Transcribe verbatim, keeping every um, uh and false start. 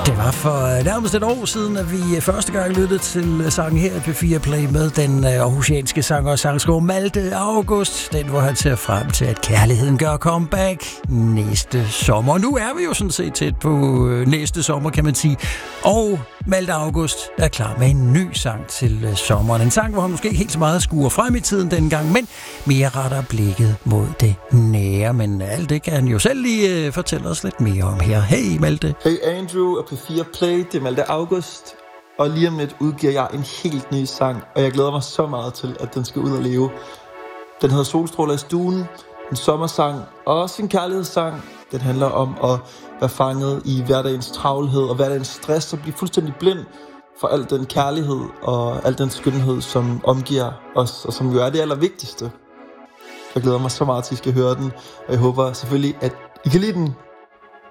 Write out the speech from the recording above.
Det var for nærmest et år siden, at vi første gang lyttede til sangen her i P fire Play med den aarhusianske sanger og sangskriver Malte August. Den, hvor han ser frem til, at kærligheden gør comeback næste sommer. Nu er vi jo sådan set tæt på næste sommer, kan man sige. Og Malte August er klar med en ny sang til sommeren. En sang, hvor han måske ikke helt så meget skuer frem i tiden dengang, men mere retter blikket mod det nære. Men alt det kan han jo selv lige fortælle os lidt mere om her. Hey Malte. Hey Andrew og P fire Play, det er Malte August. Og lige om lidt udgiver jeg en helt ny sang, og jeg glæder mig så meget til, at den skal ud og leve. Den hedder Solstråler i stuen, en sommersang og også en kærlighedssang. Den handler om at være fanget i hverdagens travlhed og hverdagens stress og blive fuldstændig blind for al den kærlighed og al den skønhed, som omgiver os, og som jo er det allervigtigste. Jeg glæder mig så meget til, at I skal høre den, og jeg håber selvfølgelig, at I kan lide den.